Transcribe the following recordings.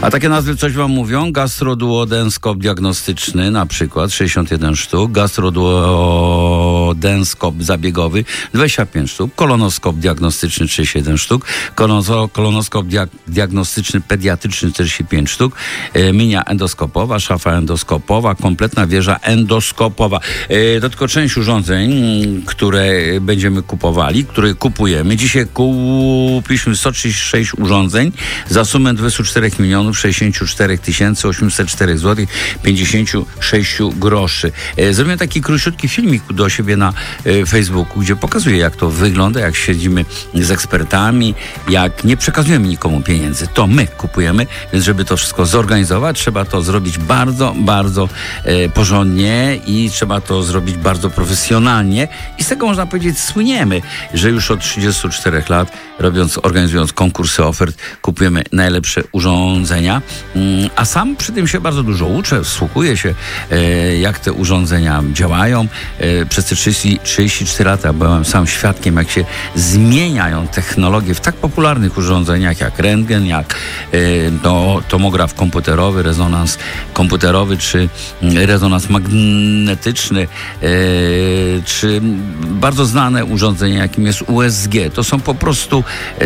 A takie nazwy coś wam mówią? Gastroduodenskop diagnostyczny na przykład 61 sztuk, gastroduodenskop zabiegowy 25 sztuk, kolonoskop diagnostyczny 37 sztuk, kolonoskop diagnostyczny pediatryczny 45 sztuk, minia endoskopowa, szafa endoskopowa, kompletna wieża endoskopowa. To tylko część urządzeń, które będziemy kupowali, które kupujemy. Dzisiaj kupiliśmy 136 urządzeń za sumę 24 064 804 zł 56 groszy. Zrobiłem taki króciutki filmik do siebie na Facebooku, gdzie pokazuję, jak to wygląda, jak siedzimy z ekspertami, jak nie przekazujemy nikomu pieniędzy. To my kupujemy, więc żeby to wszystko zorganizować, trzeba to zrobić bardzo, bardzo porządnie i trzeba to zrobić bardzo profesjonalnie i z tego można powiedzieć słyniemy, że już od 34 lat organizując konkursy ofert kupujemy najlepsze urządzenia, a sam przy tym się bardzo dużo uczę, wsłuchuję się, jak te urządzenia działają. Przez te 34 lata byłem sam świadkiem, jak się zmieniają technologie w tak popularnych urządzeniach jak rentgen, jak tomograf komputerowy, rezonans komputerowy, czy rezonans magnetyczny, czy bardzo znane urządzenie, jakim jest USG. To są po prostu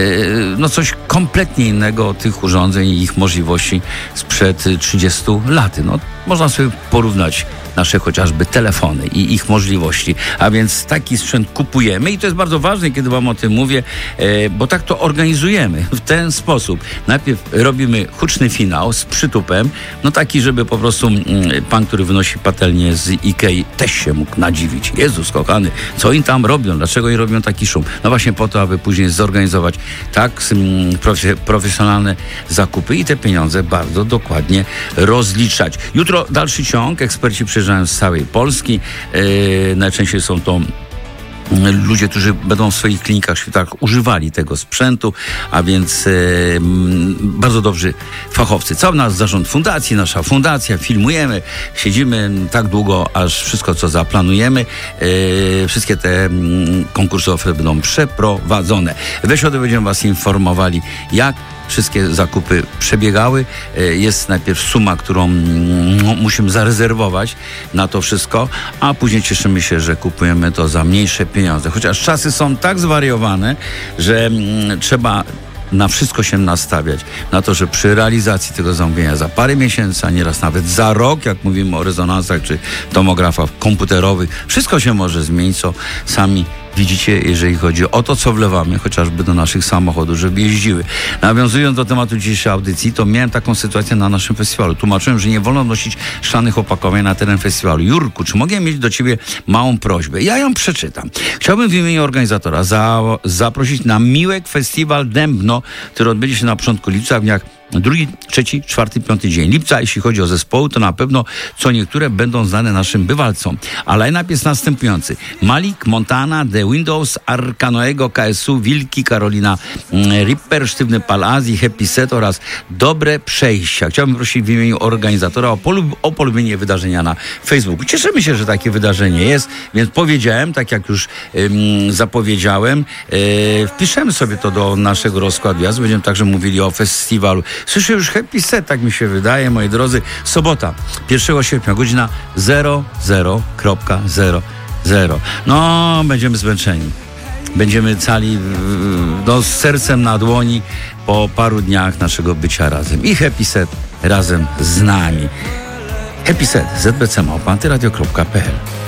coś kompletnie innego od tych urządzeń i ich możliwości sprzed 30 lat. Można sobie porównać nasze chociażby telefony i ich możliwości. A więc taki sprzęt kupujemy i to jest bardzo ważne, kiedy wam o tym mówię, bo tak to organizujemy w ten sposób. Najpierw robimy huczny finał z przytupem, taki, żeby po prostu pan, który wynosi patelnię z Ikei, też się mógł nadziwić. Jezus kochany, co oni tam robią? Dlaczego oni robią taki szum? Właśnie po to, aby później zorganizować tak profesjonalne zakupy i te pieniądze bardzo dokładnie rozliczać. Jutro dalszy ciąg, eksperci przyjeżdżają z całej Polski. Najczęściej są to ludzie, którzy będą w swoich klinikach, szpitalach używali tego sprzętu, a więc bardzo dobrzy fachowcy. Cały nasz zarząd fundacji, nasza fundacja, filmujemy, siedzimy tak długo, aż wszystko, co zaplanujemy, wszystkie te konkursy ofert będą przeprowadzone. We środę będziemy was informowali, jak wszystkie zakupy przebiegały. Jest najpierw suma, którą musimy zarezerwować na to wszystko, a później cieszymy się, że kupujemy to za mniejsze pieniądze. Chociaż czasy są tak zwariowane, że trzeba na wszystko się nastawiać. Na to, że przy realizacji tego zamówienia za parę miesięcy, a nieraz nawet za rok, jak mówimy o rezonansach czy tomografach komputerowych, wszystko się może zmienić, co sami widzicie, jeżeli chodzi o to, co wlewamy, chociażby do naszych samochodów, żeby jeździły. Nawiązując do tematu dzisiejszej audycji, to miałem taką sytuację na naszym festiwalu. Tłumaczyłem, że nie wolno nosić szklanych opakowań na teren festiwalu. Jurku, czy mogę mieć do ciebie małą prośbę? Ja ją przeczytam. Chciałbym w imieniu organizatora zaprosić na Miłek Festiwal Dębno, który odbędzie się na początku lipca w dniach 2., 3., 4., 5 dzień lipca. Jeśli chodzi o zespoły, to na pewno co niektóre będą znane naszym bywalcom. A line-up jest następujący. Malik, Montana, The Windows, Arkanoego, KSU, Wilki, Karolina Ripper, Sztywny Pal Azji, Happy Set oraz Dobre Przejścia. Chciałbym prosić w imieniu organizatora o polubienie wydarzenia na Facebooku. Cieszymy się, że takie wydarzenie jest, więc powiedziałem, tak jak już zapowiedziałem, wpiszemy sobie to do naszego rozkładu jazdy. Będziemy także mówili o festiwalu. Słyszę już Happy Set, tak mi się wydaje, moi drodzy. Sobota, 1 sierpnia, godzina 00:00. Będziemy zmęczeni. Będziemy cali z sercem na dłoni po paru dniach naszego bycia razem. I Happy Set razem z nami. Happy Set, zbc@antyradio.pl